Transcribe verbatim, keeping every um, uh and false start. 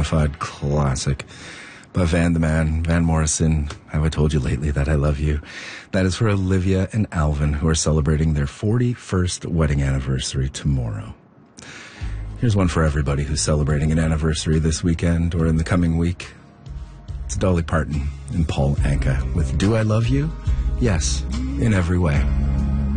bona fide classic by Van the Man, Van Morrison. Have I told you lately that I love you? That is for Olivia and Alvin, who are celebrating their forty-first wedding anniversary tomorrow. Here's one for everybody who's celebrating an anniversary this weekend or in the coming week. It's Dolly Parton and Paul Anka with Do I Love You? Yes, in every way.